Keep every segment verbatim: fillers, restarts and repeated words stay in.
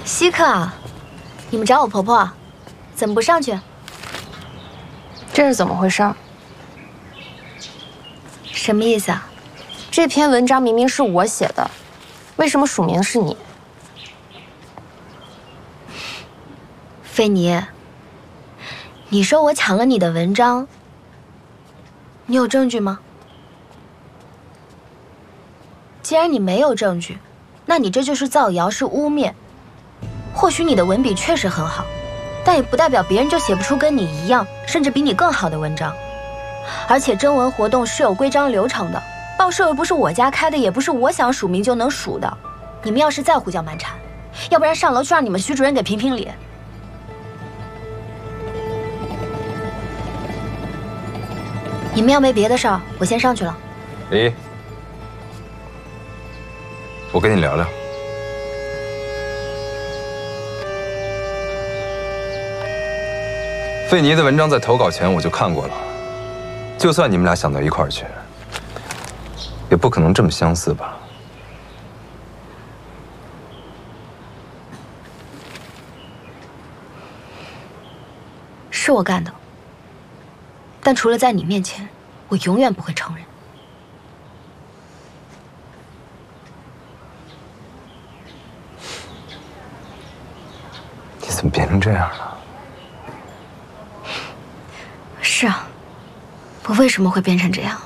稀客啊，你们找我婆婆，怎么不上去？ 这是怎么回事？ 什么意思啊？ 这篇文章明明是我写的，为什么署名是你？ 菲尼，你说我抢了你的文章，你有证据吗？既然你没有证据，那你这就是造谣，是污蔑。或许你的文笔确实很好，但也不代表别人就写不出跟你一样，甚至比你更好的文章。而且征文活动是有规章流程的，报社又不是我家开的，也不是我想署名就能署的。你们要是再胡搅蛮缠，要不然上楼去让你们徐主任给评评理。你们要没别的事儿，我先上去了。 李，我跟你聊聊。费尼的文章在投稿前我就看过了，就算你们俩想到一块儿去，也不可能这么相似吧？ 是我干的，但除了在你面前，我永远不会承认。 你怎么变成这样了？ 是啊，我为什么会变成这样？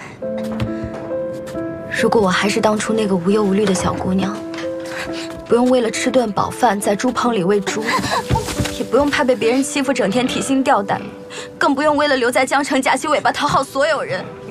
如果我还是当初那个无忧无虑的小姑娘，不用为了吃顿饱饭在猪棚里喂猪，也不用怕被别人欺负，整天提心吊胆，更不用为了留在江城夹起尾巴讨好所有人。